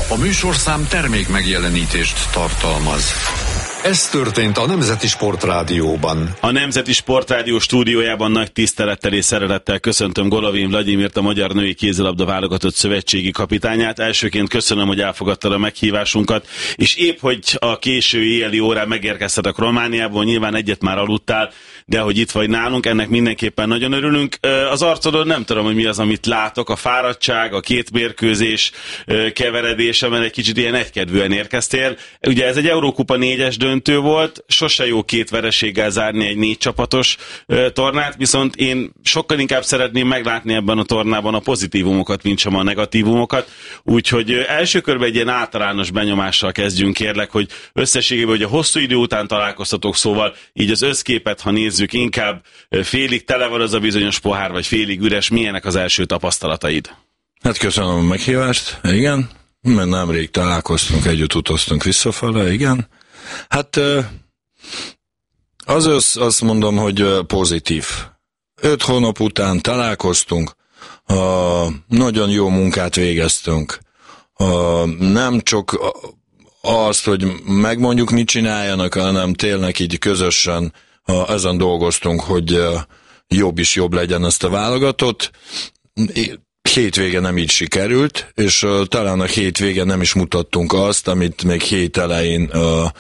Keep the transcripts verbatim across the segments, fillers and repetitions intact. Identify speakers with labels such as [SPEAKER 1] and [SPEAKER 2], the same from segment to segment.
[SPEAKER 1] A műsorszám termék megjelenítést tartalmaz. Ez történt a Nemzeti Sportrádióban.
[SPEAKER 2] A Nemzeti Sportrádió stúdiójában nagy tisztelettel és szeretettel köszöntöm Golovin Vladimirt, a Magyar Női Kézilabda Válogatott szövetségi kapitányát. Elsőként köszönöm, hogy elfogadtad a meghívásunkat, és épp, hogy a késő éjjeli órán megérkeztetek Romániából, nyilván egyet már aludtál, de hogy itt vagy nálunk, ennek mindenképpen nagyon örülünk. Az arcodon nem tudom, hogy mi az, amit látok, a fáradtság, a két mérkőzés keveredése, mert egy kicsit ilyen egykedvűen érkeztél. Ugye ez egy Eurókupa négyes döntő volt, sose jó két vereséggel zárni egy négy csapatos tornát, viszont én sokkal inkább szeretném meglátni ebben a tornában a pozitívumokat, mint sem a negatívumokat. Úgyhogy első körben egy ilyen általános benyomással kezdjünk, kérlek, hogy összességében, hogy a hosszú idő után találkoztatok, szóval így az összképet, ha nézzük, inkább félig tele van az a bizonyos pohár, vagy félig üres, milyenek az első tapasztalataid?
[SPEAKER 3] Hát köszönöm a meghívást, igen, mert nemrég találkoztunk, együtt utaztunk visszafele, igen. Hát az össz, azt mondom, hogy pozitív. Öt hónap után találkoztunk, nagyon jó munkát végeztünk. Nem csak azt, hogy megmondjuk, mit csináljanak, hanem tényleg így közösen ezen dolgoztunk, hogy jobb is jobb legyen ezt a válogatott. Hétvége nem így sikerült, és talán a hétvége nem is mutattunk azt, amit még hét elején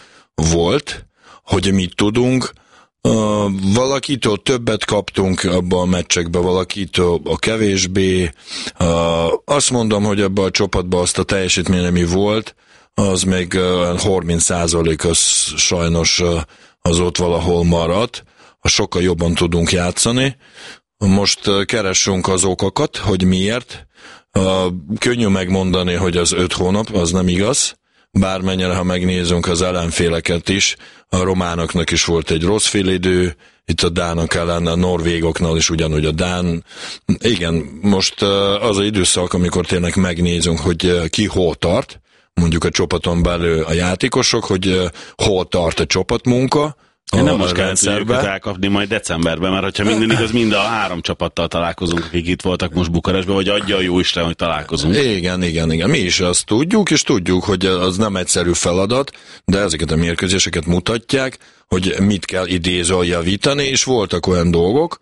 [SPEAKER 3] volt, hogy mit tudunk. Uh, valakitől többet kaptunk abban a meccsekben, valakitől a kevésbé. Uh, azt mondom, hogy ebben a csapatban azt a teljesítmény, ami volt, az még uh, harminc százalék az sajnos uh, az ott valahol maradt. Sokkal jobban tudunk játszani. Most uh, keressünk az okokat, hogy miért. Uh, könnyű megmondani, hogy az öt hónap, az nem igaz. Bármennyire, ha megnézünk az ellenféleket is, a románoknak is volt egy rossz félidő, itt a dánok ellen, a norvégoknál is ugyanúgy a dán. Igen, most az az időszak, amikor tényleg megnézünk, hogy ki hol tart, mondjuk a csapaton belül a játékosok, hogy hol tart a csapatmunka,
[SPEAKER 2] Én nem most kell tudjuk elkapni majd decemberben, mert hogyha minden igaz, mind a három csapattal találkozunk, akik itt voltak most Bukarestben, vagy adja a jó Isten, hogy találkozunk.
[SPEAKER 3] Igen, igen, igen. Mi is azt tudjuk, és tudjuk, hogy az nem egyszerű feladat, de ezeket a mérkőzéseket mutatják, hogy mit kell idézően javítani, és voltak olyan dolgok,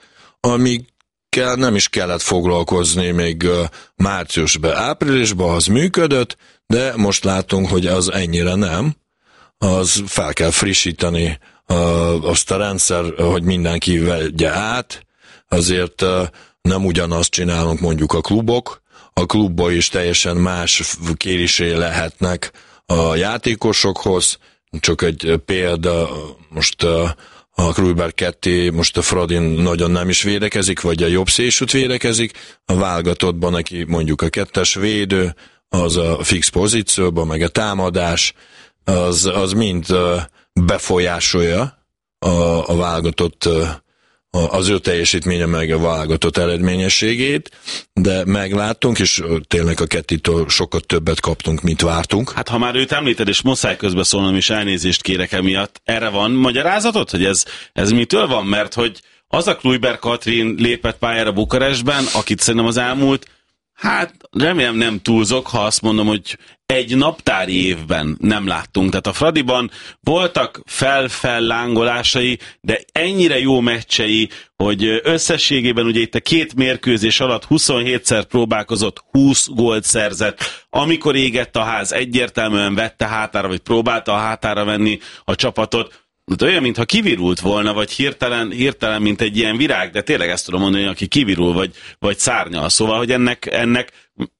[SPEAKER 3] amikkel nem is kellett foglalkozni még márciusban, áprilisban, az működött, de most látunk, hogy az ennyire nem. Az fel kell frissíteni Uh, azt a rendszer, hogy mindenki vegye át, azért uh, nem ugyanazt csinálunk mondjuk a klubok, a klubban is teljesen más kérésé lehetnek a játékosokhoz, csak egy példa, most uh, a Kluiberg kettő, most a Fradin nagyon nem is védekezik, vagy a jobb szélsőt védekezik, a válogatottban neki mondjuk a kettes védő, az a fix pozícióban, meg a támadás, az, az mind uh, befolyásolja a, a válogatott, a, az ő teljesítménye meg a válogatott eredményességét, de megláttunk, és tényleg a kettitől sokkal többet kaptunk, mint vártunk.
[SPEAKER 2] Hát ha már őt említed, és muszáj közbe szólnom, és elnézést kérek emiatt, erre van magyarázatod, hogy ez, ez mitől van? Mert hogy az a Kluiberg Katrin lépett pályára Bukarestben, akit szerintem az elmúlt, hát remélem nem túlzok, ha azt mondom, hogy egy naptári évben nem láttunk. Tehát a Fradiban voltak fel-fellángolásai, de ennyire jó meccsei, hogy összességében ugye itt a két mérkőzés alatt huszonhétszer próbálkozott, húsz gólt szerzett. Amikor égett a ház, egyértelműen vette hátára, vagy próbálta a hátára venni a csapatot. Olyan, mintha kivirult volna, vagy hirtelen, hirtelen, mint egy ilyen virág, de tényleg ezt tudom mondani, aki kivirul, vagy, vagy szárnyal. Szóval, hogy ennek, ennek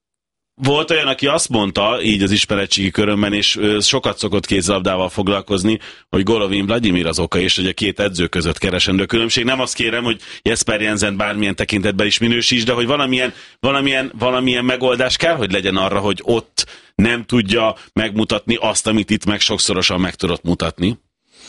[SPEAKER 2] volt olyan, aki azt mondta, így az ismeretségi körömben, és sokat szokott kézilabdával foglalkozni, hogy Golovin Vladimir az oka, és hogy a két edző között keresendő különbség. Nem azt kérem, hogy Jesper Jensen bármilyen tekintetben is minősíts, de hogy valamilyen, valamilyen, valamilyen megoldás kell, hogy legyen arra, hogy ott nem tudja megmutatni azt, amit itt meg sokszorosan meg tudott mutatni.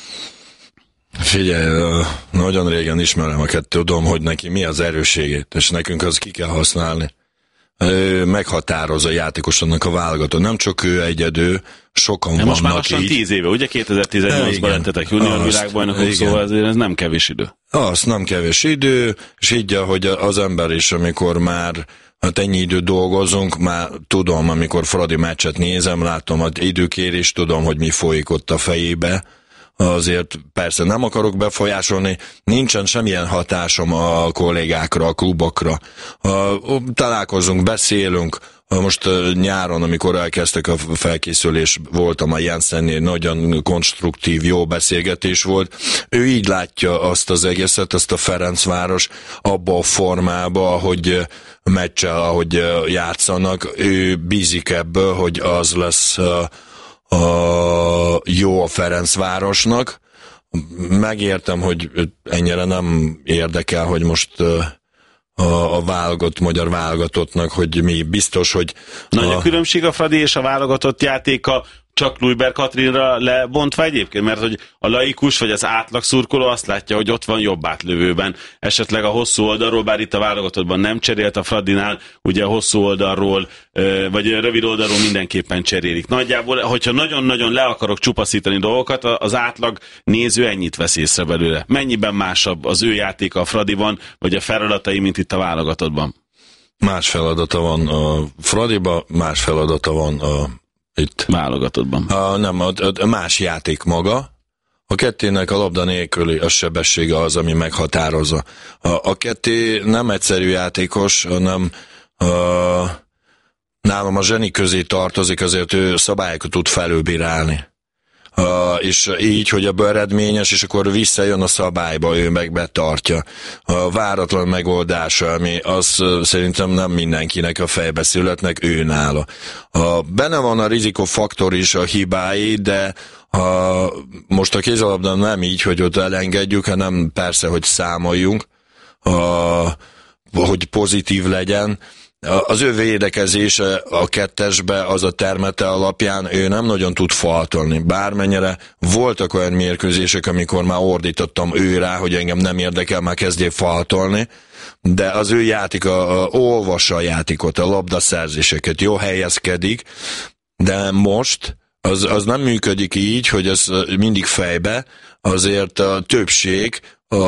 [SPEAKER 3] Figyelj, nagyon régen ismerem a kettőt, tudom, hogy neki mi az erősségét, és nekünk az ki kell használni. Ő meghatározza a játékosnak a válogatott. Nem csak ő egyedül, sokan
[SPEAKER 2] de
[SPEAKER 3] vannak
[SPEAKER 2] most már lassan tíz éve, ugye kétezer-tizennyolcban lettetek junior világbajnokok, szóval azért ez nem kevés idő.
[SPEAKER 3] Az nem kevés idő, és így, hogy az ember is, amikor már Hát ennyi időt dolgozunk, már tudom, amikor Fradi meccset nézem, látom az időkérést, tudom, hogy mi folyik ott a fejébe. Azért persze nem akarok befolyásolni, nincsen semmilyen hatásom a kollégákra, a klubokra. Találkozunk, beszélünk. Most nyáron, amikor elkezdtek a felkészülés, voltam a Jensennél, nagyon konstruktív, jó beszélgetés volt. Ő így látja azt az egészet, azt a Ferencváros abba a formába, ahogy meccsel, ahogy játszanak. Ő bízik ebből, hogy az lesz a jó a Ferencvárosnak. Megértem, hogy ennyire nem érdekel, hogy most a, a válogatott, magyar válogatottnak, hogy mi biztos, hogy...
[SPEAKER 2] Nagy
[SPEAKER 3] a,
[SPEAKER 2] a különbség a Fradi és a válogatott játéka csak Kluivert Katrinra lebontva egyébként, mert hogy a laikus vagy az átlag szurkoló azt látja, hogy ott van jobb átlövőben. Esetleg a hosszú oldalról, bár itt a válogatottban nem cserélt, a Fradinál ugye a hosszú oldalról, vagy a rövid oldalról mindenképpen cserélik. Nagyjából, hogyha nagyon-nagyon le akarok csupaszítani dolgokat, az átlag néző ennyit vesz észre belőle. Mennyiben másabb az ő játéka a Fradiban, vagy a feladatai, mint itt a válogatottban?
[SPEAKER 3] Más feladata van a Fradiba, más feladata van a itt.
[SPEAKER 2] Válogatottban.
[SPEAKER 3] A, nem, a, a más játék maga. A kettének a labda nélküli a sebessége az, ami meghatározza. A, a ketté nem egyszerű játékos, hanem a, nálam a zseni közé tartozik, azért ő szabályokat tud felülbírálni. A, és így, hogy a eredményes, és akkor visszajön a szabályba, ő meg betartja. A váratlan megoldása, ami az szerintem nem mindenkinek a fejbe születnek, ő nála. A, benne van a rizikofaktor is, a hibái, de a, most a kézilabdán nem így, hogy ott elengedjük, hanem persze, hogy számoljunk, a, hogy pozitív legyen. Az ő védekezése a kettesbe, az a termete alapján ő nem nagyon tud faltolni. Bármennyire voltak olyan mérkőzések, amikor már ordítottam ő rá, hogy engem nem érdekel, már kezdjél faltolni, de az ő játéka, olvassa a játékot, a labdaszerzéseket, jó helyezkedik, de most az, az nem működik így, hogy az mindig fejbe, azért a többség,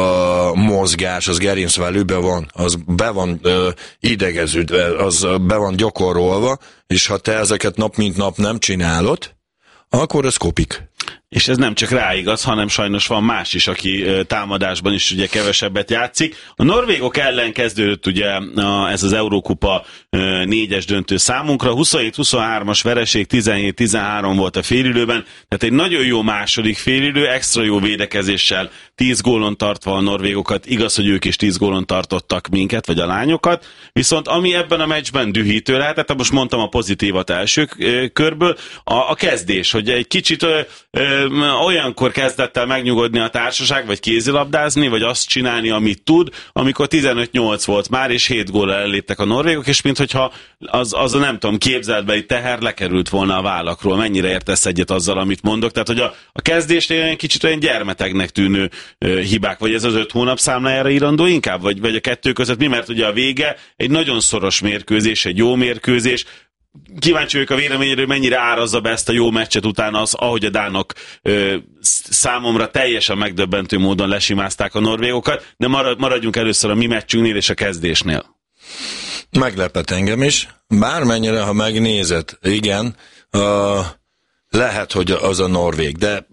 [SPEAKER 3] a mozgás, az gerincvelőbe van, az be van ö, idegeződve, az be van gyakorolva, és ha te ezeket nap mint nap nem csinálod, akkor ez kopik.
[SPEAKER 2] És ez nem csak rá igaz, hanem sajnos van más is, aki támadásban is ugye kevesebbet játszik. A norvégok ellen kezdődött ugye ez az Eurókupa négyes döntő számunkra, huszonhét huszonhármas vereség, tizenhét tizenhárom volt a félidőben, tehát egy nagyon jó második félidő, extra jó védekezéssel, tíz gólon tartva a norvégokat, igaz, hogy ők is tíz gólon tartottak minket, vagy a lányokat, viszont ami ebben a meccsben dühítő lehetett, most mondtam a pozitívat első körből, a, a kezdés, hogy egy kicsit ö, ö, olyankor kezdett el megnyugodni a társaság, vagy kézilabdázni, vagy azt csinálni, amit tud, amikor tizenöt nyolc volt már, és hét góllal elléptek a norvégok, és minthogyha az, az a nem tudom, képzeletbeli teher lekerült volna a vállakról. Mennyire értesz egyet azzal, amit mondok? Tehát, hogy a, a kezdésnél olyan kicsit olyan gyermetegnek tűnő ö, hibák, vagy ez az öt hónap számlájára írandó inkább, vagy, vagy a kettő között mi? Mert ugye a vége egy nagyon szoros mérkőzés, egy jó mérkőzés. Kíváncsi vagyok a véleményéről, mennyire árazza be ezt a jó meccset utána az, ahogy a dánok ö, számomra teljesen megdöbbentő módon lesimázták a norvégokat, de maradjunk először a mi meccsünknél és a kezdésnél.
[SPEAKER 3] Meglepett engem is, bármennyire, ha megnézed, igen, uh, lehet, hogy az a norvég, de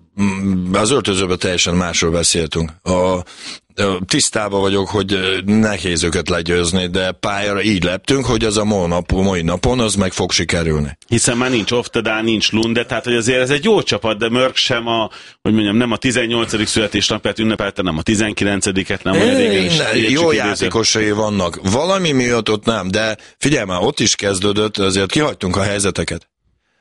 [SPEAKER 3] az öltözőben teljesen másról beszéltünk. A, tisztában vagyok, hogy nehéz őket legyőzni, de pályára így leptünk, hogy az a mai, nap, mai napon az meg fog sikerülni.
[SPEAKER 2] Hiszen már nincs Oftedal, nincs Lunde, tehát hogy azért ez egy jó csapat, de Mörk sem a, hogy mondjam, nem a tizennyolcadik születésnapját ünnepelte, nem a tizenkilencediket, nem olyan régen.
[SPEAKER 3] Jó játékosai vannak. Valami miatt ott nem, de figyelj már, ott is kezdődött, azért kihagytunk a helyzeteket.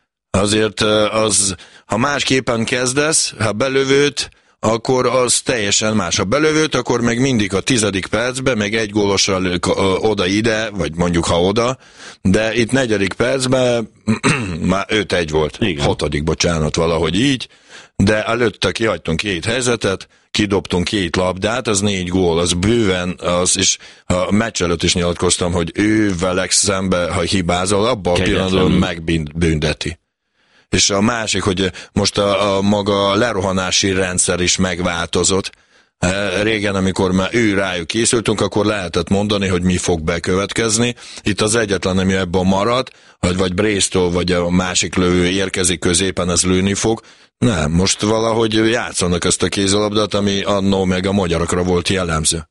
[SPEAKER 3] Azért az, ha másképpen kezdesz, ha belövőt, akkor az teljesen más. Ha belövőt, akkor meg mindig a tizedik percben, meg egy gólosra oda-ide, vagy mondjuk ha oda, de itt negyedik percben már öt egy volt. Igen. Hatodik, bocsánat, valahogy így, de előtte kihagytunk két helyzetet, kidobtunk két labdát, az négy gól, az bőven, az, és a meccs előtt is nyilatkoztam, hogy ő velek szembe, ha hibázol, abban a pillanatban megbünteti. És a másik, hogy most a, a maga lerohanási rendszer is megváltozott. Régen, amikor már ő rájuk készültünk, akkor lehetett mondani, hogy mi fog bekövetkezni. Itt az egyetlen, ami ebben marad, vagy Brésztől, vagy a másik lövő érkezik középen, ez lőni fog. Nem, most valahogy játszanak ezt a kézilabdát, ami annó meg a magyarokra volt jellemző.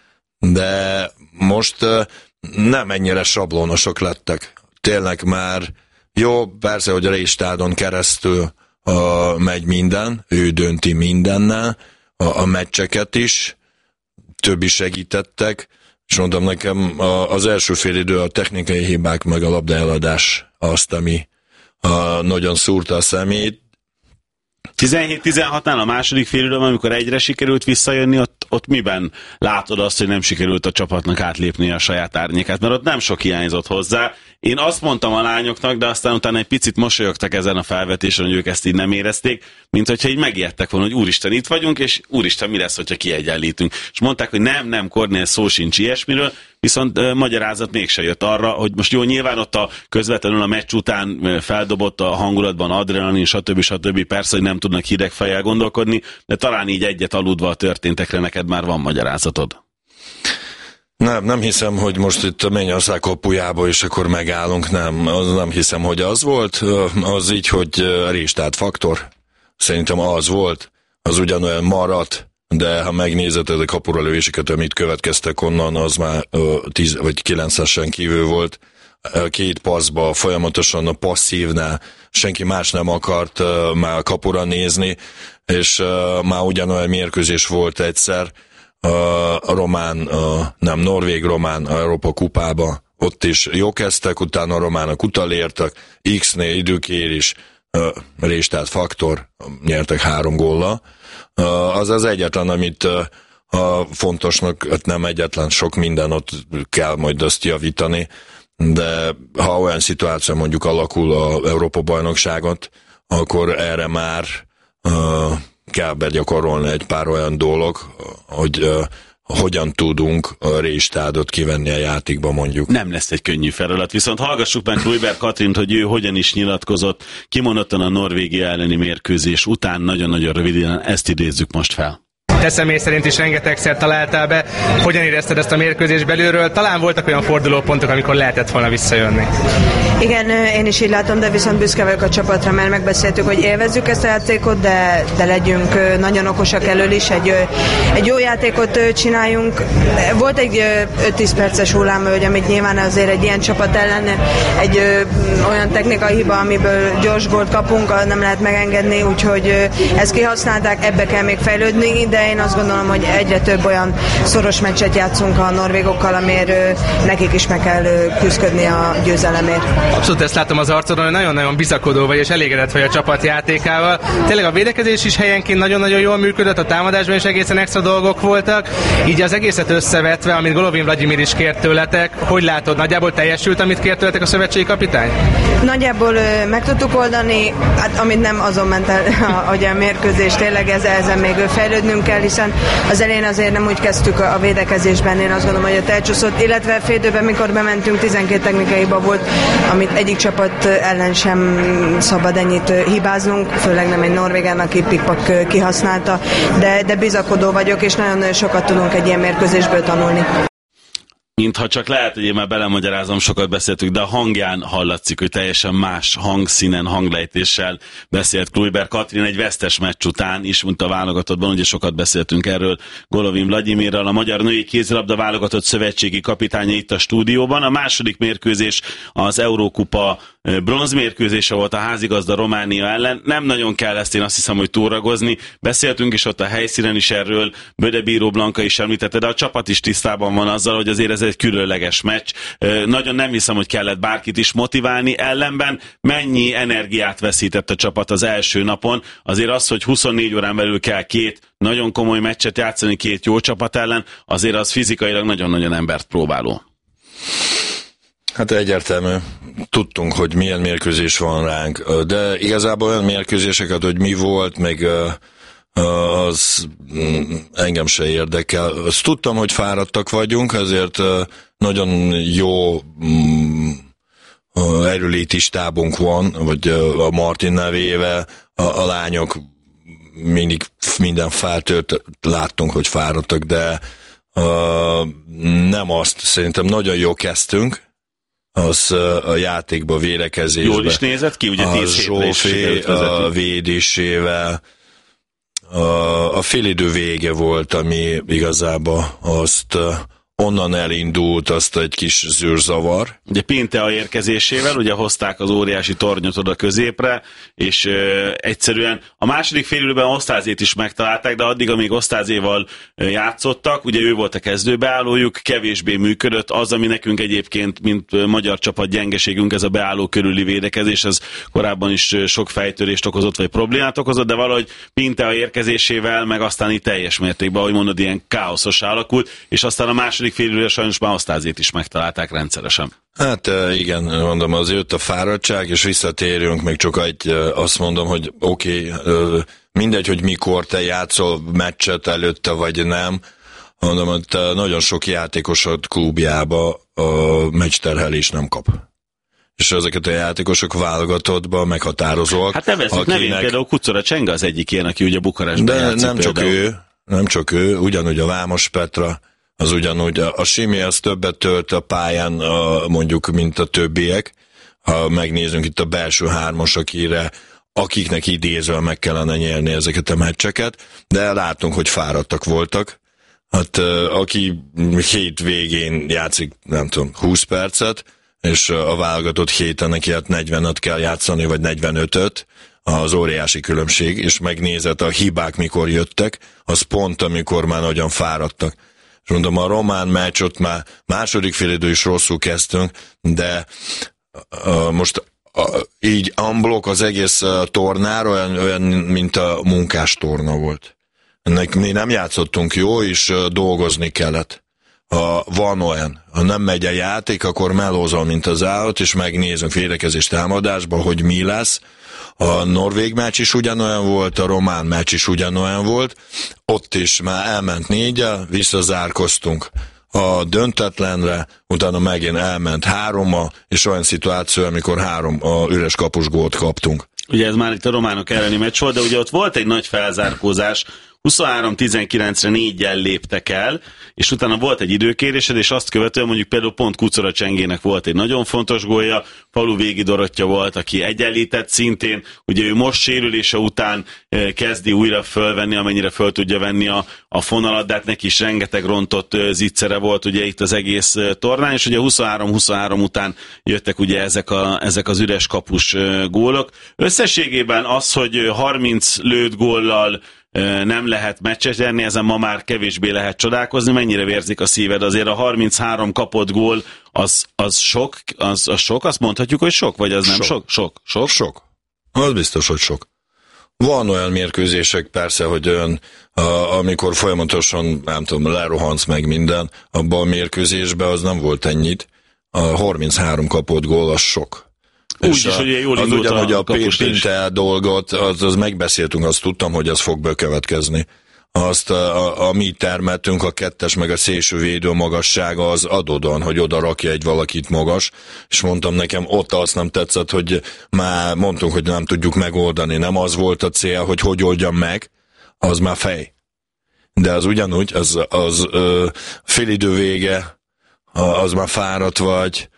[SPEAKER 3] De most nem ennyire sablonosok lettek. Tényleg már jó, persze, hogy a Réstádon keresztül uh, megy minden, ő dönti mindennel, a, a meccseket is, többi segítettek, és mondom nekem a, az első fél idő a technikai hibák meg a labdaeladás azt, ami a, nagyon szúrta a szemét.
[SPEAKER 2] tizenhét tizenhatnál a második félidőben, amikor egyre sikerült visszajönni, ott, ott miben látod azt, hogy nem sikerült a csapatnak átlépni a saját árnyékát? Mert ott nem sok hiányzott hozzá. Én azt mondtam a lányoknak, de aztán utána egy picit mosolyogtak ezen a felvetésen, hogy ők ezt így nem érezték, mint hogyha így megijedtek volna, hogy úristen, itt vagyunk, és úristen, mi lesz, hogyha kiegyenlítünk. És mondták, hogy nem, nem, Kornél, szó sincs ilyesmiről, viszont uh, magyarázat mégse jött arra, hogy most jó, nyilván ott a közvetlenül a meccs után uh, feldobott a hangulatban adrenalin, stb. stb. Persze, hogy nem tudnak hideg fejjel gondolkodni, de talán így egyet aludva a történtekre neked már van magyarázatod.
[SPEAKER 3] Nem, nem hiszem, hogy most itt a Mennyország kapujába és akkor megállunk, nem, az nem hiszem, hogy az volt, az így, hogy Réstát faktor, szerintem az volt, az ugyanolyan maradt, de ha megnézed a kapura lövéseket, amit következtek onnan, az már tíz vagy kilencesen kívül volt, két passzba folyamatosan a passzívnál senki más nem akart már kapura nézni, és már ugyanolyan mérkőzés volt egyszer, a román, a, nem, norvég-román Európa kupába, ott is jó kezdtek, utána a románok utalértek, X-nél időkérés, Réstát faktor, nyertek három góllal. Az az egyetlen, amit a fontosnak, nem egyetlen, sok minden, ott kell majd azt javítani, de ha olyan szituáció mondjuk alakul a Európa-bajnokságot, akkor erre már kell begyakorolni egy pár olyan dolog, hogy uh, hogyan tudunk a Réstádot kivenni a játékba mondjuk.
[SPEAKER 2] Nem lesz egy könnyű feladat, viszont hallgassuk meg Kluivert Katrint, hogy ő hogyan is nyilatkozott, kimondottan a Norvégia elleni mérkőzés után, nagyon-nagyon röviden, ezt idézzük most fel.
[SPEAKER 4] Te személy szerint is rengetegszer találtál be. Hogyan érezted ezt a mérkőzés belülről? Talán voltak olyan fordulópontok, amikor lehetett volna visszajönni.
[SPEAKER 5] Igen, én is így látom, de viszont büszke vagyok a csapatra, mert megbeszéltük, hogy élvezzük ezt a játékot, de, de legyünk nagyon okosak elől is, egy, egy jó játékot csináljunk. Volt egy öt-tíz perces hullámvölgy, amit nyilván azért egy ilyen csapat ellen egy ö, olyan technikai hiba, amiből gyors gólt kapunk, nem lehet megengedni, úgyhogy ezt kihasználták, ebbe kell még fejlődni, de én azt gondolom, hogy egyre több olyan szoros meccset játszunk a norvégokkal, amiért nekik is meg kell küzdködni a győzelemért.
[SPEAKER 4] Abszolút ezt látom az arcodon, hogy nagyon-nagyon bizakodó vagy és elégedett vagy a csapat játékával. Tényleg a védekezés is helyenként nagyon-nagyon jól működött, a támadásban is egészen extra dolgok voltak. Így az egészet összevetve, amit Golovin Vladimir is kért tőletek, hogy látod, nagyjából teljesült, amit kért tőletek a szövetségi kapitány? Nagyjából ö, meg tudtuk oldani, hát amit nem azon ment el, hogy a mérkőzés, tényleg ezzel, ezen még fejlődnünk kell, hiszen az elején azért nem úgy kezdtük a védekezésben, én azt gondolom, hogy a elcsúszott, illetve fél időben, mikor bementünk, tizenkét technikai hiba volt, amit egyik csapat ellen sem szabad ennyit hibáznunk, főleg nem egy norvégán, aki pikpak kihasználta, de, de bizakodó vagyok, és nagyon sokat tudunk egy ilyen mérkőzésből tanulni.
[SPEAKER 2] Mintha csak lehet, hogy én már belemagyarázom, sokat beszéltük, de a hangján hallatszik, hogy teljesen más hangszínen, hanglejtéssel beszélt Kluivert Katrin egy vesztes meccs után is, mint a válogatottban, ugye sokat beszéltünk erről Golovin Vladimirral, a magyar női kézilabda válogatott szövetségi kapitánya itt a stúdióban. A második mérkőzés az Eurókupa bronzmérkőzése volt a házigazda Románia ellen. Nem nagyon kell ezt, én azt hiszem, hogy túragozni. Beszéltünk is ott a helyszínen is erről, Böde Bíró Blanka is említette, de a csapat is tisztában van azzal, hogy azért ez egy különleges meccs. Nagyon nem hiszem, hogy kellett bárkit is motiválni, ellenben mennyi energiát veszített a csapat az első napon. Azért az, hogy huszonnégy órán belül kell két nagyon komoly meccset játszani két jó csapat ellen, azért az fizikailag nagyon-nagyon embert próbáló.
[SPEAKER 3] Hát egyértelmű. Tudtunk, hogy milyen mérkőzés van ránk, de igazából olyan mérkőzéseket, hogy mi volt, meg az engem se érdekel. Azt tudtam, hogy fáradtak vagyunk, ezért nagyon jó erőléti stábunk van, vagy a Martin nevével, a, a lányok mindig minden feltört, láttunk, hogy fáradtak, de uh, nem azt, szerintem nagyon jó kezdtünk, az a játékba, védekezésbe.
[SPEAKER 2] Jól is nézett ki, ugye tíz hétre is
[SPEAKER 3] sikerült vezetni. A védésével, a, a félidő vége volt, ami igazából azt onnan elindult, azt egy kis zűrzavar.
[SPEAKER 2] Ugye Pintea érkezésével, ugye hozták az óriási tornyot oda középre, és ö, egyszerűen a második félidőben Osztázét is megtalálták, de addig, amíg Osztázéval játszottak, ugye ő volt a kezdőbeállójuk, kevésbé működött az, ami nekünk egyébként, mint magyar csapat gyengeségünk, ez a beálló körüli védekezés, ez korábban is sok fejtörést okozott, vagy problémát okozott, de valahogy Pintea érkezésével, meg aztán itt teljes mértékben, ahogy mondod, ilyen káoszos alakult, és aztán a második félidőre sajnos már Osztázét is megtalálták rendszeresen.
[SPEAKER 3] Hát igen, mondom, az jött a fáradtság, és visszatérjünk, még csak egy, azt mondom, hogy oké, okay, mindegy, hogy mikor te játszol meccset előtte, vagy nem, mondom, hogy nagyon sok játékosod klubjába a meccsterhelés nem kap. És ezeket a játékosok válogatottba meghatározóak.
[SPEAKER 2] Hát nevezzük
[SPEAKER 3] akinek...
[SPEAKER 2] nevén, például Kucora Csenga az egyik ilyen, aki ugye Bukarestben
[SPEAKER 3] de
[SPEAKER 2] játszik.
[SPEAKER 3] nem csak
[SPEAKER 2] például.
[SPEAKER 3] ő, nem csak ő, ugyanúgy a Vámos Petra, az ugyanúgy, a, a Simi az többet tölt a pályán, a, mondjuk, mint a többiek. Ha megnézzünk itt a belső hármas, akire, akiknek idézve meg kellene nyerni ezeket a meccseket, de látunk, hogy fáradtak voltak. Hát aki hét végén játszik, nem tudom, húsz percet, és a válogatott héten neki hát negyvenet kell játszani, vagy negyvenötöt, az óriási különbség, és megnézed a hibák mikor jöttek, az pont amikor már nagyon fáradtak. És mondom, a román meccs ott már második félidő is rosszul kezdtünk, de uh, most uh, így unblock az egész uh, tornár olyan, olyan, mint a munkás torna volt. Ennek mi nem játszottunk jó, és uh, dolgozni kellett. Ha van olyan, ha nem megy a játék, akkor melózol, mint az állat, és megnézünk védekezés támadásban, hogy mi lesz. A norvég meccs is ugyanolyan volt, a román meccs is ugyanolyan volt, ott is már elment négyel, visszazárkoztunk a döntetlenre, utána megint elment hárommal, és olyan szituáció, amikor három a üres kapus gólt kaptunk.
[SPEAKER 2] Ugye ez már itt a románok elleni meccs volt, de ugye ott volt egy nagy felzárkózás, huszonhárom tizenkilencre néggyel léptek el, és utána volt egy időkérésed, és azt követően mondjuk például pont Kucora Csengének volt egy nagyon fontos gólja, Falu Végi Dorottya volt, aki egyenlített szintén, ugye ő most sérülése után kezdi újra fölvenni, amennyire föl tudja venni a, a fonalat, de hát neki is rengeteg rontott zicsere volt ugye itt az egész tornán, és ugye huszonhárom huszonhárom után jöttek ugye ezek, a, ezek az üres kapus gólok. Összességében az, hogy harminc lőtt góllal nem lehet meccset nyerni, ezen ma már kevésbé lehet csodálkozni, mennyire vérzik a szíved, azért a harminchárom kapott gól, az, az sok, az, az sok, azt mondhatjuk, hogy sok, vagy az nem sok? Sok, sok.
[SPEAKER 3] Sok. sok. Az biztos, hogy sok. Van olyan mérkőzések persze, hogy olyan, a, amikor folyamatosan, nem tudom, lerohansz meg minden, abban a mérkőzésben az nem volt ennyit. A harminchárom kapott gól, az sok.
[SPEAKER 2] Úgy is, hogy jól
[SPEAKER 3] az
[SPEAKER 2] indult
[SPEAKER 3] ugyanúgy
[SPEAKER 2] a,
[SPEAKER 3] a Pintea dolgot, az, az megbeszéltünk, azt tudtam, hogy az fog bekövetkezni. Azt, a, a mi termeltünk, a kettes meg a szélső védő magassága az adódon, hogy oda rakja egy valakit magas, és mondtam nekem, ott azt nem tetszett, hogy már mondtunk, hogy nem tudjuk megoldani. Nem az volt a cél, hogy hogy oldjam meg, az már fej. De az ugyanúgy, az, az ö, félidő vége, az már fáradt vagy,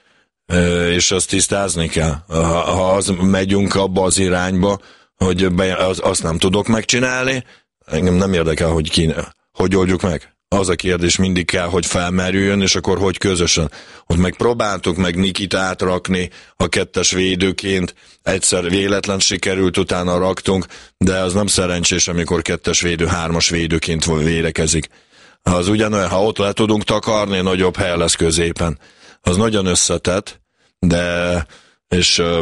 [SPEAKER 3] és azt tisztázni kell. Ha, ha az megyünk abba az irányba, hogy be, az, azt nem tudok megcsinálni, engem nem érdekel, hogy ki, hogy oldjuk meg. Az a kérdés mindig kell, hogy felmerüljön, és akkor hogy közösen. Ott megpróbáltuk meg Nikit átrakni a kettes védőként, egyszer véletlen sikerült, utána raktunk, de az nem szerencsés, amikor kettes védő, hármas védőként védekezik. Az ugyanolyan, ha ott le tudunk takarni, nagyobb hely lesz középen. Az nagyon összetett, de és uh,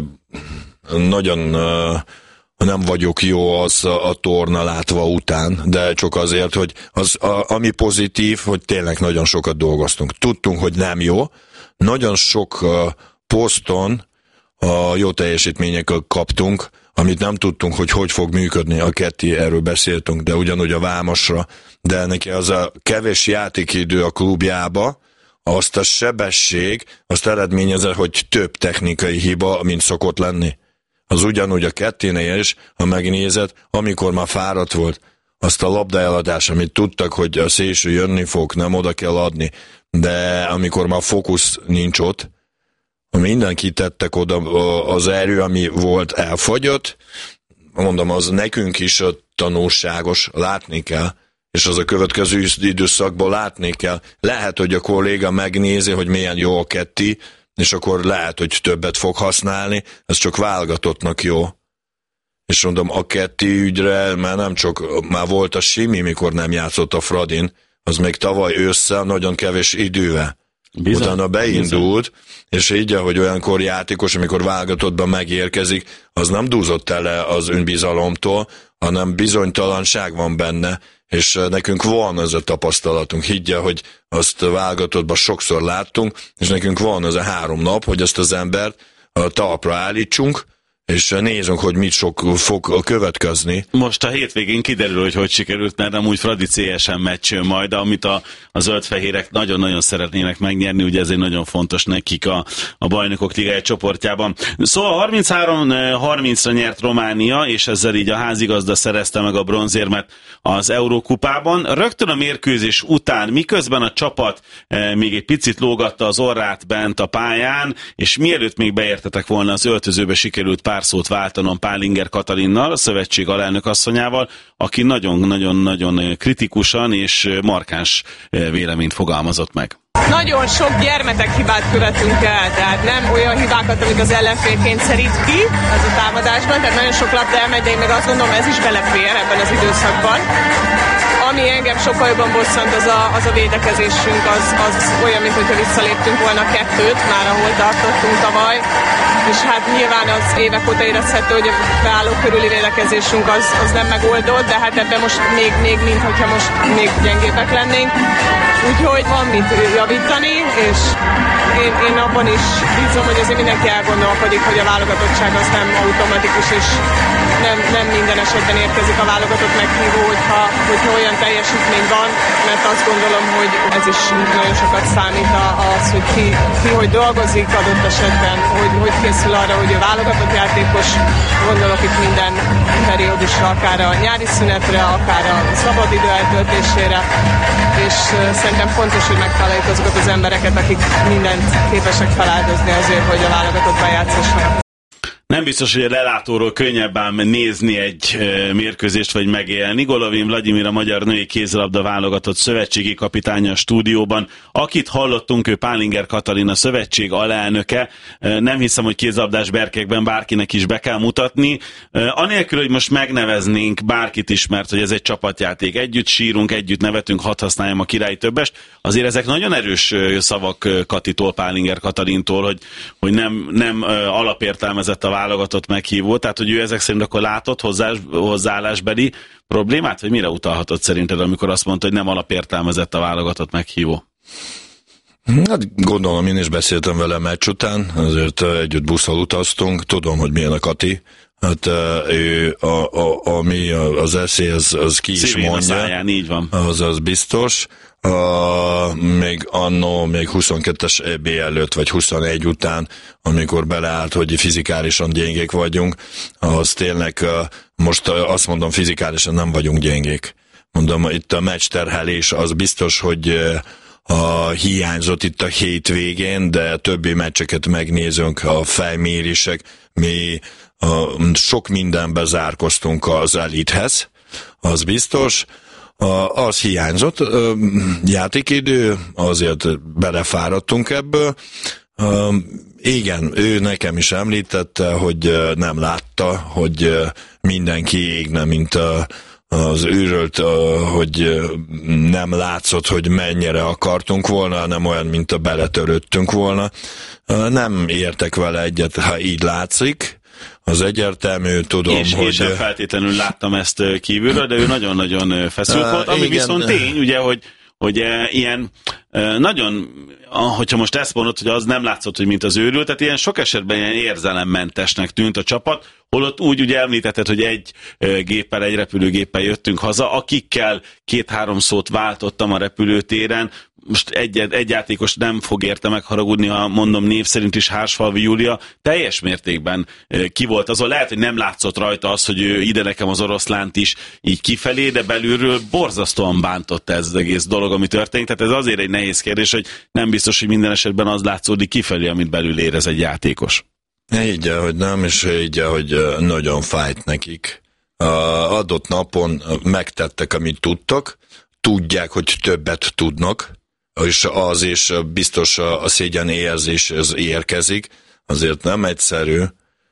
[SPEAKER 3] nagyon uh, nem vagyok jó az a, a torna látva után, de csak azért, hogy az, a, ami pozitív, hogy tényleg nagyon sokat dolgoztunk. Tudtunk, hogy nem jó, nagyon sok uh, poszton a jó teljesítményeket kaptunk, amit nem tudtunk, hogy hogy fog működni, a Keti, erről beszéltünk, de ugyanúgy a Vámosra, de neki az a kevés játékidő a klubjába, azt a sebesség, azt eredményezett, hogy több technikai hiba, mint szokott lenni. Az ugyanúgy a ketténél is, ha megnézed, amikor már fáradt volt, azt a labdaeladás, amit tudtak, hogy a szélső jönni fog, nem oda kell adni, de amikor már fókusz nincs ott, mindenki tettek oda, az erő, ami volt, elfogyott, mondom, az nekünk is tanulságos, látni kell, és az a következő időszakban látni kell. Lehet, hogy a kolléga megnézi, hogy milyen jó a ketti, és akkor lehet, hogy többet fog használni, ez csak válogatottnak jó. És mondom, a ketti ügyre, mert nem csak, már volt a Simi, mikor nem játszott a Fradin, az még tavaly ősszel nagyon kevés idővel. Bizony, utána beindult, bizony. És így, hogy olyankor játékos, amikor válogatottban megérkezik, az nem dúzott el az önbizalomtól, hanem bizonytalanság van benne, és nekünk van ez a tapasztalatunk. Higgye, hogy azt válogatottban sokszor láttunk, és nekünk van ez a három nap, hogy ezt az embert a talpra állítsunk, és nézzünk, hogy mit sok fog következni.
[SPEAKER 2] Most a hétvégén kiderül, hogy hogy sikerült, mert amúgy Fradi cé es em meccs majd, amit a, a zöldfehérek nagyon-nagyon szeretnének megnyerni, ugye ez egy nagyon fontos nekik a, a Bajnokok Ligája csoportjában. Szóval harminchárom harmincra nyert Románia, és ezzel így a házigazda szerezte meg a bronzérmet az Eurókupában. Rögtön a mérkőzés után, miközben a csapat e, még egy picit lógatta az orrát bent a pályán, és mielőtt még beértetek volna az öltözőbe, sikerült pár szót váltanom Pálinger Katalinnal, a szövetség alelnök asszonyával, aki nagyon-nagyon-nagyon kritikusan és markáns véleményt fogalmazott meg.
[SPEAKER 6] Nagyon sok gyermetek hibát követünk el, tehát nem olyan hibákat, amik az ellenfél kényszerít ki ez a támadásban, tehát nagyon sok labda elmegy, de én meg azt gondolom, ez is belefér ebben az időszakban. Ami engem sokkal jobban bosszant, az a, az a védekezésünk, az, az olyan, mintha visszaléptünk volna kettőt, már ahol tartottunk tavaly, és hát nyilván az évek óta érezhető, hogy a beálló körüli védekezésünk az, az nem megoldott, de hát ebben most még, még mintha most még gyengébbek lennénk. Úgyhogy van mit javítani, és én, én abban is bízom, hogy azért mindenki elgondolkodik, hogy a válogatottság az nem automatikus, és nem, nem minden esetben érkezik a válogatott meghívó, hogyha, hogyha olyan teljesítmény van, mert azt gondolom, hogy ez is nagyon sokat számít az, hogy ki, ki hogy dolgozik adott esetben, hogy, hogy készül arra, hogy a válogatott játékos, gondolok itt minden periódusra, akár a nyári szünetre, akár a szabadidő eltöltésére, és szerintem fontos, hogy megtaláljuk azokat az embereket, akik mindent képesek feláldozni azért, hogy a válogatottban játszassanak.
[SPEAKER 2] Nem biztos, hogy a lelátóról könnyebb ám nézni egy e, mérkőzést vagy megélni. Golovin Vladimir, a magyar női kézilabda válogatott szövetségi kapitánya a stúdióban. Akit hallottunk, ő Pálinger Katalin, a szövetség alelnöke. E, nem hiszem, hogy kézilabdás berkekben bárkinek is be kell mutatni. E, anélkül, hogy most megneveznénk bárkit is, mert hogy ez egy csapatjáték. Együtt sírunk, együtt nevetünk, hadd használjam a királyi többest. Azért ezek nagyon erős szavak Katitól, Pálinger Katalintól, hogy, hogy nem, nem alapértelmezett a válogatott meghívó, tehát hogy ő ezek szerint akkor látott hozzá, hozzáállásbeli problémát, vagy mire utalhatott szerinted, amikor azt mondta, hogy nem alapértelmezett a válogatott meghívó?
[SPEAKER 3] Hát gondolom, én is beszéltem vele meccs után, azért együtt busszal utaztunk, tudom, hogy milyen a Kati, hát ő, a, a, ami az eszély, az, az ki is
[SPEAKER 2] Szívén
[SPEAKER 3] mondja.
[SPEAKER 2] a száján, így van.
[SPEAKER 3] Az, az biztos. Uh, még annó, még huszonkettes é bé előtt, vagy huszonegy után, amikor beleállt, hogy fizikálisan gyengék vagyunk, az tényleg, uh, most uh, azt mondom, fizikálisan nem vagyunk gyengék. Mondom, itt a meccs terhelés az biztos, hogy uh, a hiányzott itt a hétvégén, de többi meccseket megnézünk, a fejmérések, mi uh, sok mindenbe zárkoztunk az elithez, az biztos. Az hiányzott, játékidő, azért belefáradtunk ebből. Igen, ő nekem is említette, hogy nem látta, hogy mindenki égne, mint az őrölt, hogy nem látszott, hogy mennyire akartunk volna, hanem olyan, mint a beletörődtünk volna. Nem értek vele egyet, ha így látszik. Az egyértelmű, tudom,
[SPEAKER 2] és
[SPEAKER 3] hogy...
[SPEAKER 2] Én sem feltétlenül láttam ezt kívülről, de ő nagyon-nagyon feszült uh, volt, ami igen. Viszont tény, ugye, hogy, hogy uh, ilyen uh, nagyon, hogyha most ezt mondod, hogy az nem látszott, hogy mint az őrült, tehát ilyen sok esetben ilyen érzelemmentesnek tűnt a csapat, holott úgy ugye említetted, hogy egy uh, géppel, egy repülőgéppel jöttünk haza, akikkel két-három szót váltottam a repülőtéren, most egy, egy játékos nem fog érte megharagudni, ha mondom név szerint is, Hársfalvi Júlia teljes mértékben ki volt azon. Lehet, hogy nem látszott rajta az, hogy ő ide nekem az oroszlánt is így kifelé, de belülről borzasztóan bántott ez az egész dolog, ami történt. Tehát ez azért egy nehéz kérdés, hogy nem biztos, hogy minden esetben az látszódik kifelé, amit belül érez egy játékos.
[SPEAKER 3] Így, hogy nem, és így, hogy nagyon fájt nekik. A adott napon megtettek, amit tudtak, tudják, hogy többet tudnak, és az is biztos a szégyen érzés ez érkezik, azért nem egyszerű,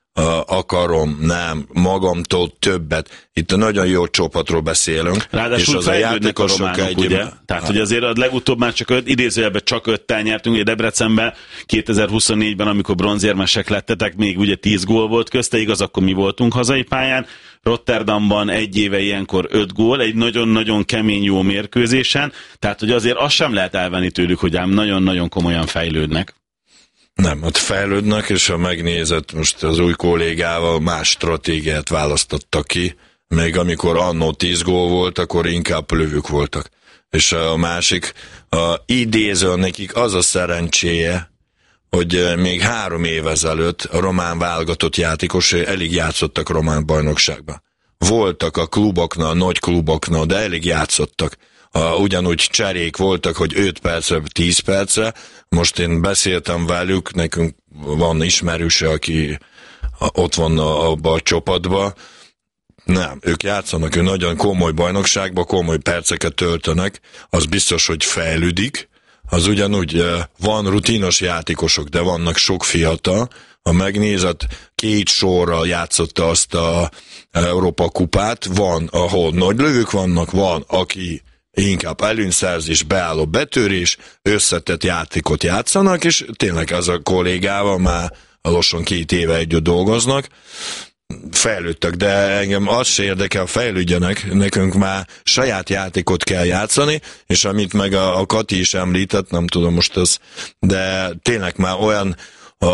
[SPEAKER 3] akarom, nem, magamtól többet. Itt nagyon jó csapatról beszélünk.
[SPEAKER 2] Ráadásul
[SPEAKER 3] és az a játékosok
[SPEAKER 2] a románok, egy... ugye? Tehát, hogy azért a legutóbb már csak öt, idézőjelben csak öttel nyertünk, ugye Debrecenben kétezer-huszonnégyben, amikor bronzérmesek lettetek, még ugye tíz gól volt közte, igaz, akkor mi voltunk hazai pályán. Rotterdamban egy éve ilyenkor öt gól, egy nagyon-nagyon kemény jó mérkőzésen, tehát, hogy azért azt sem lehet elvenni tőlük, hogy ám nagyon-nagyon komolyan fejlődnek.
[SPEAKER 3] Nem, ott fejlődnek, és ha megnézed, most az új kollégával más stratégiát választottak ki, még amikor annó tíz gól volt, akkor inkább lövők voltak. És a másik, a idéző nekik az a szerencséje, hogy még három év ezelőtt a román válogatott játékosai elég játszottak román bajnokságban. Voltak a kluboknál, a nagy kluboknál, de elég játszottak. Uh, ugyanúgy cserék voltak, hogy öt percre, tíz percre. Most én beszéltem velük, nekünk van ismerőse, aki ott van abban a csapatban. Nem, ők játszanak, ők nagyon komoly bajnokságban, komoly perceket töltenek, az biztos, hogy fejlődik. Az ugyanúgy uh, van rutinos játékosok, de vannak sok fiatal. Ha megnézed, két sorral játszotta azt a Európa kupát, van, ahol nagy lövők vannak, van, aki inkább előnyszerzés, beálló betörés, összetett játékot játszanak, és tényleg az a kollégával már lassan két éve együtt dolgoznak, fejlődtek, de engem az se érdekel, fejlődjenek, nekünk már saját játékot kell játszani, és amit meg a, a Kati is említett, nem tudom most az, de tényleg már olyan a,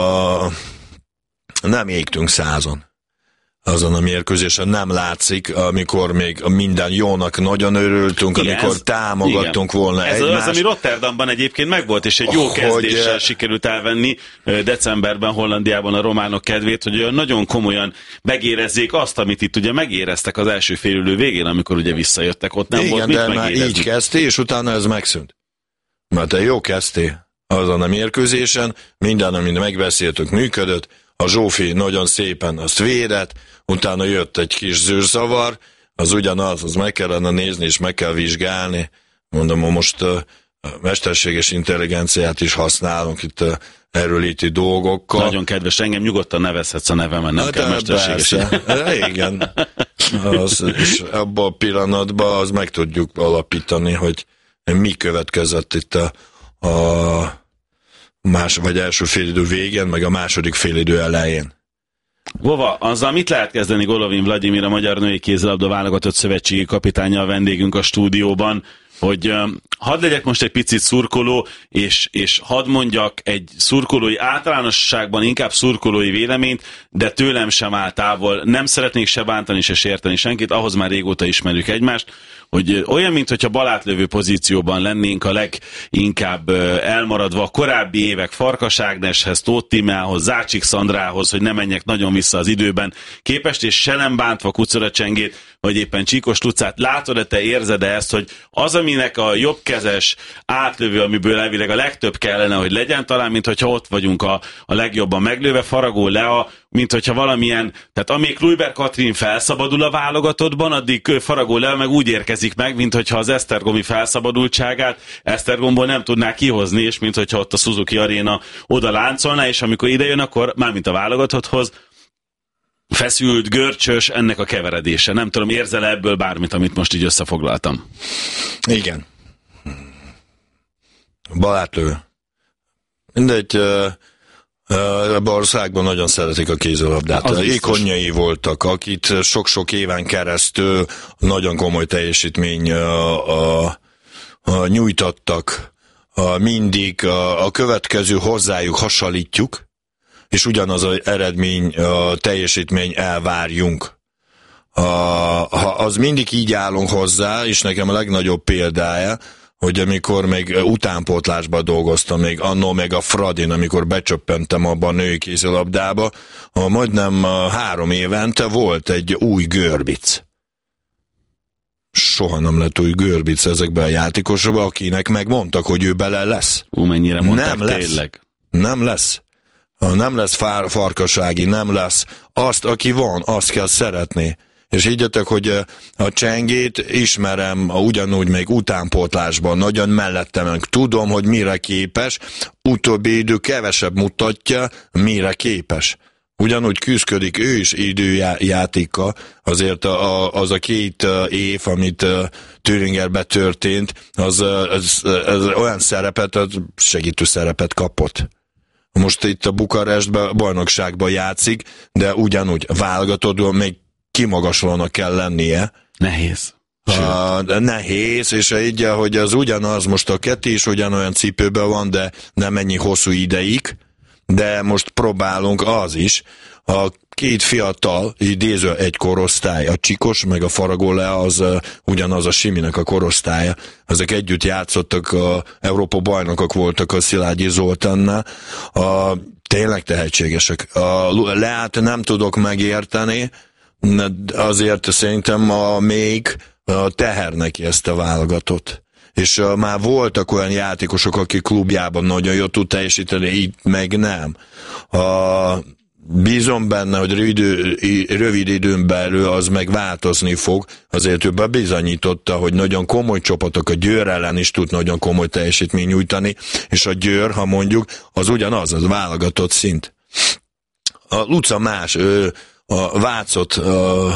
[SPEAKER 3] nem égtünk százon. Azon a mérkőzésen nem látszik, amikor még minden jónak nagyon örültünk, igen, amikor ez, támogattunk igen. volna
[SPEAKER 2] ez
[SPEAKER 3] egymást.
[SPEAKER 2] Ez, ami Rotterdamban egyébként megvolt, és egy jó hogy kezdéssel sikerült elvenni decemberben Hollandiában a románok kedvét, hogy nagyon komolyan megérezzék azt, amit itt ugye megéreztek az első félidő végén, amikor ugye visszajöttek, ott nem
[SPEAKER 3] igen,
[SPEAKER 2] volt mit
[SPEAKER 3] de
[SPEAKER 2] megérezni.
[SPEAKER 3] már így kezdté, és utána ez megszűnt. Mert te jó kezdté azon a mérkőzésen, minden, amit megbeszéltük, működött, a Zsófi nagyon szépen azt védett, utána jött egy kis zűrzavar, az ugyanaz, az meg kellene nézni, és meg kell vizsgálni. Mondom, most uh, mesterséges intelligenciát is használunk itt uh, erőlíti dolgokkal.
[SPEAKER 2] Nagyon kedves, engem nyugodtan nevezhetsz a nevemen, nem hát kell mesterséges.
[SPEAKER 3] Igen. Az, és abban a pillanatban az meg tudjuk alapítani, hogy mi következett itt a, a más, vagy első félidő végén, meg a második félidő elején.
[SPEAKER 2] Vova, azzal mit lehet kezdeni Golovin Vladimir, a Magyar Női Kézilabda Válogatott Szövetségi kapitánya, a vendégünk a stúdióban, hogy um, hadd legyek most egy picit szurkoló, és, és hadd mondjak egy szurkolói általánosságban inkább szurkolói véleményt, de tőlem sem áll távol. Nem szeretnék se bántani, se sérteni senkit, ahhoz már régóta ismerjük egymást, hogy olyan, mintha balátlövő pozícióban lennénk, a leginkább elmaradva a korábbi évek Farkas Ágneshez, Tóth Tímeához, Zácsik Szandrához, hogy ne menjek nagyon vissza az időben képest, és se nem bántva Kucora Csengét, vagy éppen Csíkos Lucát. Látod-e, te érzed-e ezt, hogy az, aminek a jobbkezes átlövő, amiből elvileg a legtöbb kellene, hogy legyen, talán, mint hogyha ott vagyunk a, a legjobban meglőve, Faragó Lea, mint hogyha valamilyen, tehát amíg Kluiber Katrin felszabadul a válogatottban, addig Faragó Lea meg úgy érkezik meg, mint hogyha az esztergomi felszabadultságát Esztergomból nem tudná kihozni, és mint hogyha ott a Suzuki Arena oda láncolná, és amikor idejön, akkor mármint a válogatotthoz feszült, görcsös ennek a keveredése. Nem tudom, érzel ebből bármit, amit most így összefoglaltam?
[SPEAKER 3] Igen. Balátlő. Mindegy, ebben az országban nagyon szeretik a kézilabdát. Ikonjai voltak, akit sok-sok éven keresztül nagyon komoly teljesítmény a, a, a nyújtottak. A, mindig a, a következő hozzájuk hasonlítjuk, és ugyanaz az eredmény, a teljesítmény elvárjunk. A, ha az mindig így állunk hozzá, és nekem a legnagyobb példája, hogy amikor még utánpótlásban dolgoztam, még annó meg a Fradin, amikor becsöppentem abba a női kézilabdába, a majdnem három évente volt egy új Görbic. Soha nem lett új Görbic ezekben a játékosokban, akinek megmondtak, hogy ő bele lesz.
[SPEAKER 2] Ú, mennyire mondták,
[SPEAKER 3] nem lesz.
[SPEAKER 2] tényleg.
[SPEAKER 3] Nem lesz. Nem lesz fár, farkasági, nem lesz. Azt, aki van, azt kell szeretni. És higgyetek, hogy a Csengét ismerem ugyanúgy még utánpótlásban, nagyon mellettem. Tudom, hogy mire képes, utóbbi idő kevesebb mutatja, mire képes. Ugyanúgy küzdködik ő is időjátéka, azért a, az a két év, amit Thüringerbe történt, az, az, az olyan szerepet, az segítő szerepet kapott. Most itt a Bukarestben, bajnokságban játszik, de ugyanúgy válogatott, még kimagaslónak kell lennie.
[SPEAKER 2] Nehéz.
[SPEAKER 3] A, nehéz, és így, hogy az ugyanaz, most a kettő is ugyanolyan cipőben van, de nem ennyi hosszú ideig, de most próbálunk az is. A két fiatal, idéző egy korosztály, a Csikos meg a Faragole, az uh, ugyanaz a Siminek a korosztálya. Ezek együtt játszottak, a Európa bajnokok voltak a Szilágyi Zoltánnál. A, tényleg tehetségesek. A Leát nem tudok megérteni, azért szerintem a még a teher neki ezt a válogatott. És uh, már voltak olyan játékosok, akik klubjában nagyon jól tud teljesíteni, így meg nem. Uh, bízom benne, hogy rövid, rövid időn belül az meg változni fog, azért ő bebizonyította, hogy nagyon komoly csapatok, a Győr ellen is tud nagyon komoly teljesítmény nyújtani, és a Győr, ha mondjuk, az ugyanaz, az válogatott szint. A Luca más, ő a Vácot uh,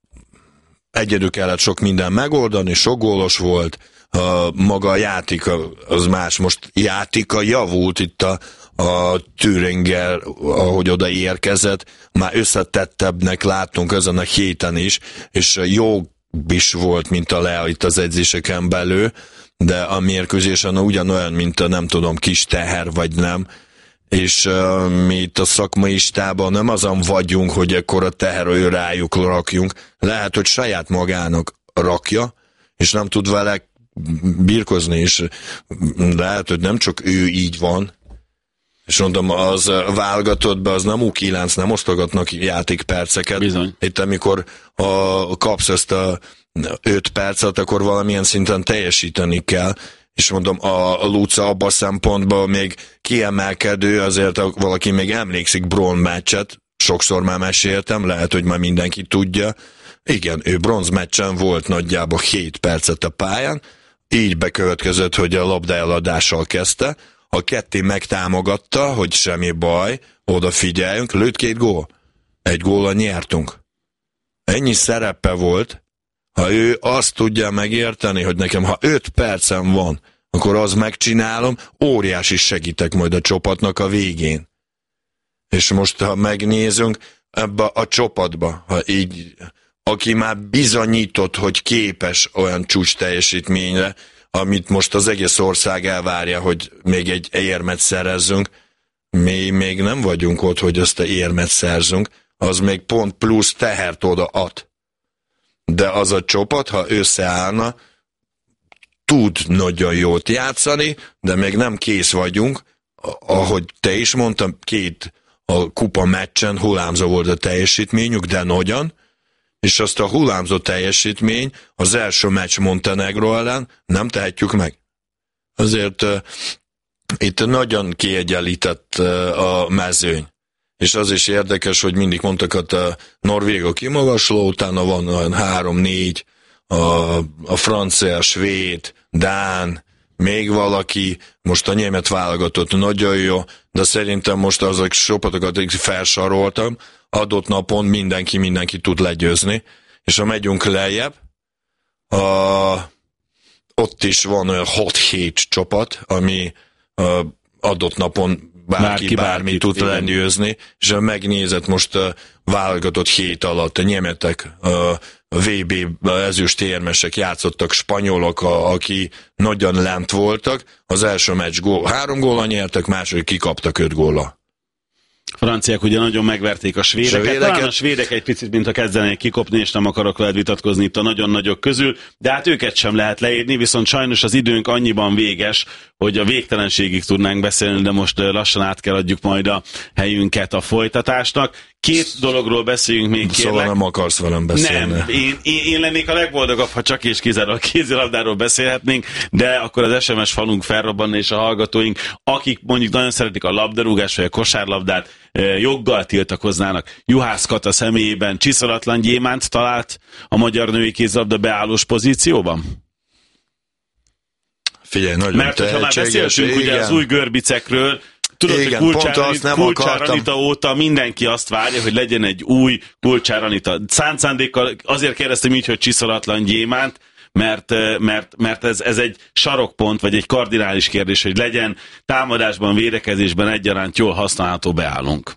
[SPEAKER 3] egyedül kellett sok minden megoldani, sok gólos volt, a maga a játéka az más. Most játéka javult itt a, a Thüringer, ahogy oda érkezett, már összetettebbnek láttunk ezen a héten is, és jó is volt, mint a Lea itt az edzéseken belül, de a mérkőzésen ugyanolyan, mint a nem tudom, kis teher vagy nem, és uh, mi itt a szakmai stában nem azon vagyunk, hogy ekkor a teherő rájuk rakjunk, lehet, hogy saját magának rakja, és nem tud vele birkozni, és lehet, hogy nem csak ő így van, és mondom, az válogatottban az nem U kilenc, nem osztogatnak játékperceket.
[SPEAKER 2] Bizony.
[SPEAKER 3] Itt amikor a, kapsz ezt a öt percet, akkor valamilyen szinten teljesíteni kell, és mondom, a, a Luca abban a szempontban még kiemelkedő, azért valaki még emlékszik bronz meccset, sokszor már meséltem, lehet, hogy már mindenki tudja. Igen, ő bronz meccsen volt nagyjából hét percet a pályán, így bekövetkezett, hogy a labda eladással kezdte, a ketté megtámogatta, hogy semmi baj, odafigyeljünk, lőtt két gól. Egy góllal nyertunk. Ennyi szerepe volt, ha ő azt tudja megérteni, hogy nekem, ha öt percem van, akkor az megcsinálom, óriási segítek majd a csapatnak a végén. És most, ha megnézünk ebbe a csapatba, ha így, aki már bizonyított, hogy képes olyan csúcs teljesítményre, amit most az egész ország elvárja, hogy még egy érmet szerezzünk, mi még nem vagyunk ott, hogy azt a érmet szerzünk, az még pont plusz tehert oda ad. De az a csapat, ha összeállna, tud nagyon jót játszani, de még nem kész vagyunk. Ahogy te is mondtam, két a kupa meccsen hullámzó volt a teljesítményük, de nagyon, és azt a hullámzó teljesítmény az első meccs Montenegro ellen nem tehetjük meg. Azért uh, itt nagyon kiegyenlített uh, a mezőny. És az is érdekes, hogy mindig mondtak, hogy a norvégok kimagasló, utána van olyan három-négy, a, a francia, a svéd, dán, még valaki, most a német válogatott nagyon jó, de szerintem most azok csapatokat, akik felsoroltam, adott napon mindenki mindenki tud legyőzni, és ha megyünk lejjebb, a, ott is van olyan hat-hét csapat, ami a, adott napon bárki, bárki bármi tud legyőzni, és ha megnézed most a válogatott hét alatt, a németek, a vé bé ezüst érmesek játszottak, spanyolok, a, aki nagyon lent voltak, az első meccs gól, három góllal nyertek, második kikaptak öt góllal.
[SPEAKER 2] franciák ugye nagyon megverték a svédeket.
[SPEAKER 3] Svédeket.
[SPEAKER 2] Talán a svédek egy picit, mint a kezdenék kikopni, és nem akarok veled vitatkozni itt a nagyon nagyok közül, de hát őket sem lehet leírni, viszont sajnos az időnk annyiban véges, hogy a végtelenségig tudnánk beszélni, de most lassan át kell adjuk majd a helyünket a folytatásnak. Két dologról beszéljünk még, kérlek.
[SPEAKER 3] Szóval nem akarsz velem beszélni.
[SPEAKER 2] Nem, én, én, én lennék a legboldogabb, ha csak és kizárólag kézilabdáról beszélhetnénk, de akkor az es em es falunk felrobbanna, és a hallgatóink, akik mondjuk nagyon szeretik a labdarúgás vagy a kosárlabdát, joggal tiltakoznának. Juhász Kata személyében csiszolatlan gyémánt talált a magyar női kézilabda beállós pozícióban?
[SPEAKER 3] Figyelj, nagyon
[SPEAKER 2] Mert hogyha már beszéltünk ugye az új görbicekről, tudod,
[SPEAKER 3] igen,
[SPEAKER 2] hogy Kulcsár, Kulcsár Anita óta mindenki azt várja, hogy legyen egy új Kulcsár Anita. Szánt szándékkal azért kérdeztem így, hogy csiszolatlan gyémánt, mert, mert, mert ez, ez egy sarokpont, vagy egy kardinális kérdés, hogy legyen támadásban, védekezésben egyaránt jól használható beállunk.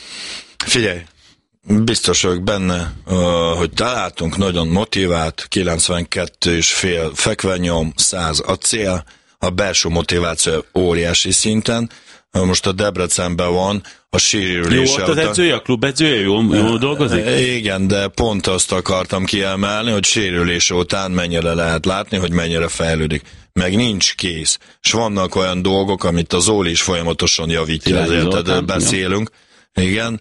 [SPEAKER 3] Figyelj, biztos vagyok benne, hogy találtunk nagyon motivált, kilencvenkettő és fél fekvenyom, száz a cél, a belső motiváció óriási szinten. Most a Debrecenben van, a sérülése.
[SPEAKER 2] Jó, ott az edzője, a klub edzője, jól, jól dolgozik?
[SPEAKER 3] Igen, de pont azt akartam kiemelni, hogy sérülése után mennyire lehet látni, hogy mennyire fejlődik. Meg nincs kész. És vannak olyan dolgok, amit az Zoli is folyamatosan javítja, ezért beszélünk. Igen,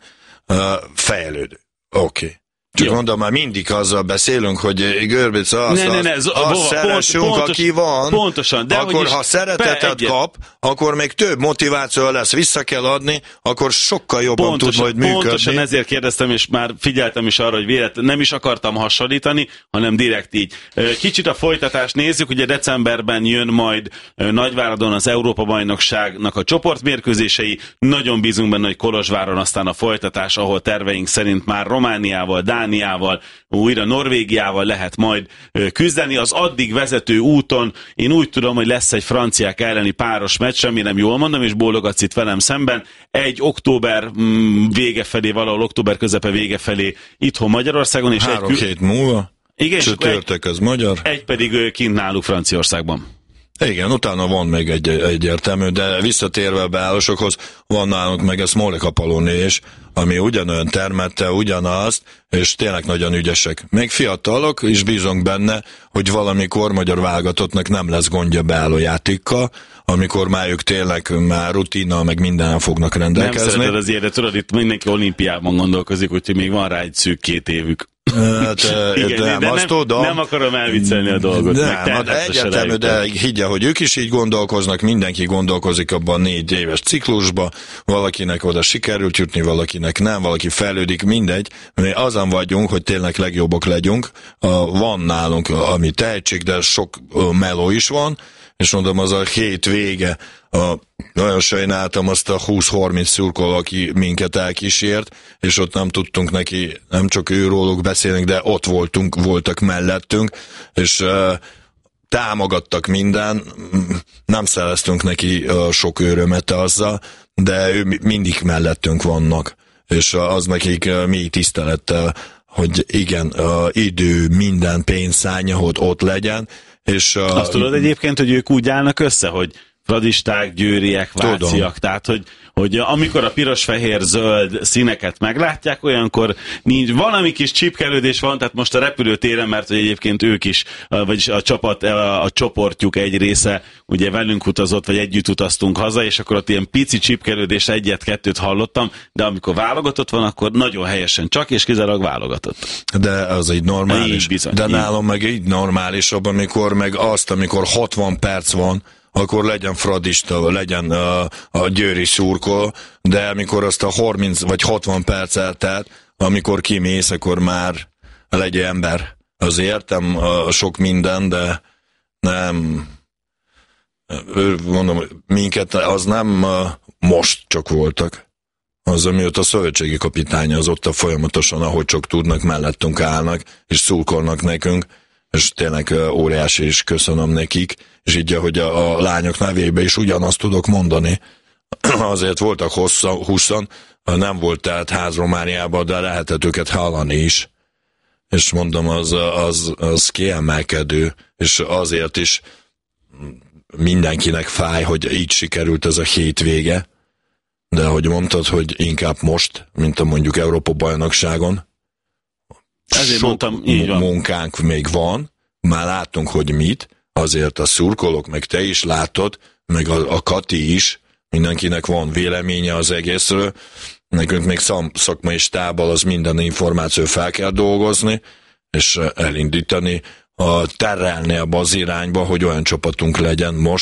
[SPEAKER 3] fejlődik. Oké. Okay. Csak jó. Mondom, már mindig azzal beszélünk, hogy Görbic, azt, ne, ne, ne, azt, azt szeressünk, pontos, aki van,
[SPEAKER 2] pontosan, de
[SPEAKER 3] akkor
[SPEAKER 2] is,
[SPEAKER 3] ha szeretetet kap, akkor még több motiváció lesz, vissza kell adni, akkor sokkal jobban pontosan, tud majd működni.
[SPEAKER 2] Pontosan ezért kérdeztem, és már figyeltem is arra, hogy véletlen, nem is akartam hasonlítani, hanem direkt így. Kicsit a folytatást nézzük, ugye decemberben jön majd Nagyváradon az Európa-bajnokságnak a csoportmérkőzései, nagyon bízunk benne, hogy Kolozsváron aztán a folytatás, ahol terveink szerint már Romániával, Dániával, újra Norvégiával lehet majd küzdeni. Az addig vezető úton én úgy tudom, hogy lesz egy franciák elleni páros meccs, remélem jól mondom, és bólogatsz itt velem szemben. Egy október vége felé, valahol október közepe vége felé itthon Magyarországon. És
[SPEAKER 3] Három
[SPEAKER 2] egy
[SPEAKER 3] hét múlva, csütörtök az magyar.
[SPEAKER 2] Egy pedig kint náluk Franciaországban.
[SPEAKER 3] Igen, utána van még egy egyértelmű, de visszatérve a beállósokhoz, van nálunk meg a Smolika Palóné is, ami ugyanolyan termette, ugyanazt, és tényleg nagyon ügyesek. Még fiatalok, és bízunk benne, hogy valamikor magyar válogatottnak nem lesz gondja beálló játékkal, amikor már ők tényleg már rutinnal, meg mindennel fognak rendelkezni.
[SPEAKER 2] Nem szereted az élet, tudod, itt mindenki olimpiában gondolkozik, úgyhogy még van rá egy szűk két évük.
[SPEAKER 3] Hát,
[SPEAKER 2] igen,
[SPEAKER 3] nem,
[SPEAKER 2] de
[SPEAKER 3] azt
[SPEAKER 2] nem,
[SPEAKER 3] tudom.
[SPEAKER 2] Nem akarom elviccelni a dolgot.
[SPEAKER 3] Nem, hát egyetemű, de higgye, hogy ők is így gondolkoznak, mindenki gondolkozik abban a négy éves ciklusba, valakinek oda sikerült jutni, valakinek nem, valaki fejlődik, mindegy. Mi azon vagyunk, hogy tényleg legjobbak legyünk. Van nálunk, ami tehetség, de sok meló is van, és mondom, az a hét vége, a, nagyon sajnáltam azt a húsz-harminc szurkoló, aki minket elkísért, és ott nem tudtunk neki, nem csak őróluk beszélni, de ott voltunk, voltak mellettünk, és uh, támogattak minden, nem szereztünk neki uh, sok örömet azzal, de ő mindig mellettünk vannak, és uh, az nekik uh, mi tisztelettel, hogy igen, uh, idő, minden pénz szánja, hogy ott legyen, és, uh,
[SPEAKER 2] azt tudod egyébként, hogy ők úgy állnak össze, hogy fradisták, győriek, váciak, tehát hogy, hogy amikor a piros-fehér-zöld színeket meglátják, olyankor nincs, valami kis csipkelődés van, tehát most a repülőtéren, mert hogy egyébként ők is, vagyis a csapat, a, a csoportjuk egy része ugye velünk utazott, vagy együtt utaztunk haza, és akkor ott ilyen pici csipkelődés, egyet-kettőt hallottam, de amikor válogatott van, akkor nagyon helyesen csak és kizárólag válogatott.
[SPEAKER 3] De az így normális.
[SPEAKER 2] Így bizony,
[SPEAKER 3] de
[SPEAKER 2] így.
[SPEAKER 3] Nálam meg így normálisabb, amikor meg azt, amikor hatvan perc van, akkor legyen fradista, legyen uh, a győri szurkol, de amikor azt a harminc vagy hatvan perc eltelt, amikor kimész, akkor már legyen ember. Az értem uh, sok minden, de nem, mondom, minket az nem uh, most csak voltak. Az, amióta a szövetségi kapitánya az ott a folyamatosan, ahogy csak tudnak, mellettünk állnak, és szurkolnak nekünk, és tényleg óriási is köszönöm nekik, és így, ahogy a, a lányok nevébe is ugyanazt tudok mondani. Azért voltak hosszan, húszan, nem volt tehát ház Romániában, de lehetett őket hallani is. És mondom, az, az, az kiemelkedő, és azért is mindenkinek fáj, hogy így sikerült ez a hétvége. de ahogy mondtad, hogy inkább most, mint a mondjuk Európa-bajnokságon,
[SPEAKER 2] ezért
[SPEAKER 3] sok
[SPEAKER 2] mondtam, így van.
[SPEAKER 3] munkánk még van, már látunk, hogy mit, azért a szurkolók, meg te is látod, meg a, a Kati is, mindenkinek van véleménye az egészről, nekünk még szakmai stábbal az minden információ fel kell dolgozni, és elindítani, a terelni abba az irányba, hogy olyan csapatunk legyen most,